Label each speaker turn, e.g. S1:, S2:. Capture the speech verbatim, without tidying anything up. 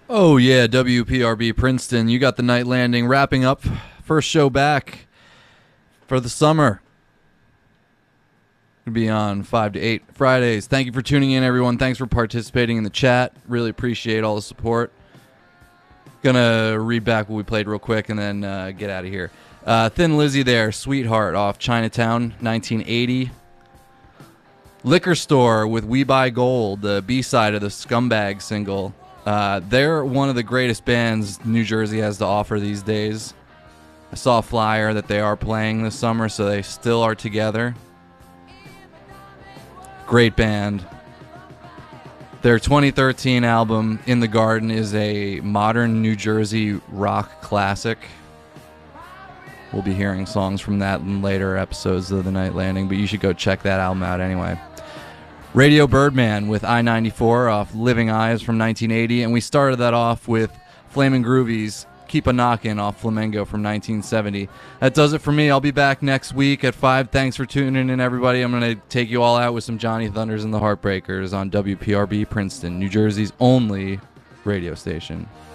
S1: Oh, yeah, W P R B Princeton. You got the night landing wrapping up. First show back for the summer. Gonna be on five to eight Fridays. Thank you for tuning in, everyone. Thanks for participating in the chat. Really appreciate all the support. Gonna read back what we played real quick and then uh, get out of here. Uh, Thin Lizzy there, Sweetheart off Chinatown, nineteen eighty. Liquor Store with We Buy Gold, the B-side of the Scumbag single. Uh, they're one of the greatest bands New Jersey has to offer these days. I saw a flyer that they are playing this summer, so they still are together. Great band. Their twenty thirteen album, In the Garden, is a modern New Jersey rock classic. We'll be hearing songs from that in later episodes of The Night Landing, but you should go check that album out anyway. Radio Birdman with I ninety-four off Living Eyes from nineteen eighty, and we started that off with Flamin' Groovies, Keep a Knockin' off Flamengo from nineteen seventy. That does it for me. I'll be back next week at five. Thanks for tuning in, everybody. I'm going to take you all out with some Johnny Thunders and the Heartbreakers on W P R B Princeton, New Jersey's only radio station.